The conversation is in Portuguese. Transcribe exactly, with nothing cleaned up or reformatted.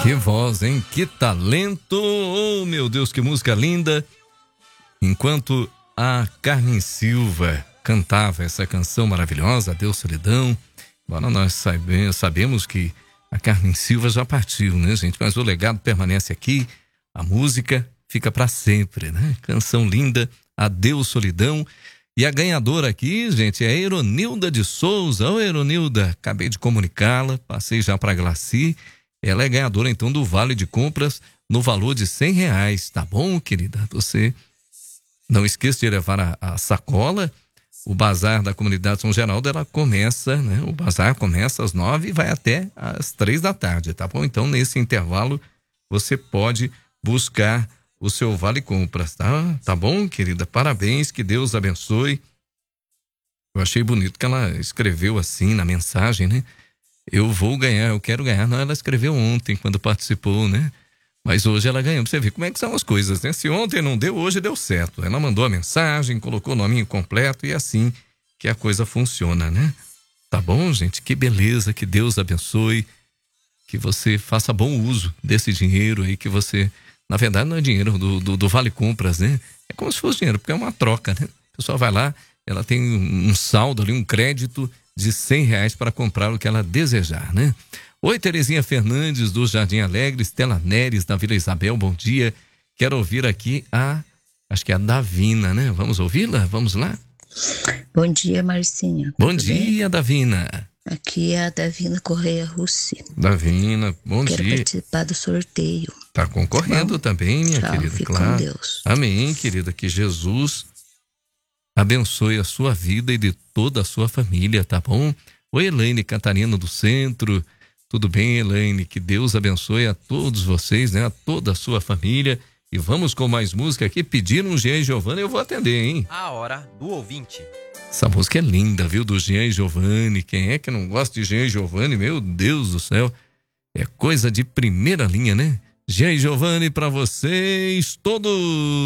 Que voz, hein? Que talento! Oh, meu Deus, que música linda! Enquanto a Carmen Silva cantava essa canção maravilhosa, Adeus Solidão, agora nós sabemos, sabemos que a Carmen Silva já partiu, né, gente? Mas o legado permanece aqui, a música fica para sempre, né? Canção linda, Adeus Solidão. E a ganhadora aqui, gente, é a Eronilda de Souza. Ô, Eronilda, acabei de comunicá-la, passei já para a Glaci. Ela é ganhadora, então, do Vale de Compras no valor de cem reais, tá bom, querida? Você não esqueça de levar a, a sacola. O bazar da comunidade São Geraldo, ela começa, né? O bazar começa às nove e vai até às três da tarde, tá bom? Então, nesse intervalo, você pode buscar o seu Vale Compras, tá? Tá bom, querida? Parabéns, que Deus abençoe. Eu achei bonito que ela escreveu assim na mensagem, né? Eu vou ganhar, eu quero ganhar. Não, ela escreveu ontem, quando participou, né? Mas hoje ela ganhou. Pra você ver como é que são as coisas, né? Se ontem não deu, hoje deu certo. Ela mandou a mensagem, colocou o nominho completo e assim que a coisa funciona, né? Tá bom, gente? Que beleza, que Deus abençoe, que você faça bom uso desse dinheiro aí que você... Na verdade, não é dinheiro do, do, do Vale Compras, né? É como se fosse dinheiro, porque é uma troca, né? A pessoa vai lá, ela tem um saldo ali, um crédito de cem reais para comprar o que ela desejar, né? Oi, Terezinha Fernandes, do Jardim Alegre, Estela Neres, da Vila Isabel, bom dia. Quero ouvir aqui a, acho que é a Davina, né? Vamos ouvi-la? Vamos lá? Bom dia, Marcinha. Bom dia, bem? Davina. Aqui é a Davina Correia Russi. Davina, bom Quero dia. Quero participar do sorteio. Tá concorrendo tá também, minha Tchau, querida, fique claro. com Deus. Amém, querida, que Jesus abençoe a sua vida e de toda a sua família, tá bom? Oi, Elaine Catarina do Centro. Tudo bem, Elaine? Que Deus abençoe a todos vocês, né? A toda a sua família. E vamos com mais música aqui. Pediram um Jean e Giovanni, eu vou atender, hein? A hora do ouvinte. Essa música é linda, viu? Do Jean e Giovanni. Quem é que não gosta de Jean e Giovanni? Meu Deus do céu. É coisa de primeira linha, né? Jean e Giovanni pra vocês todos.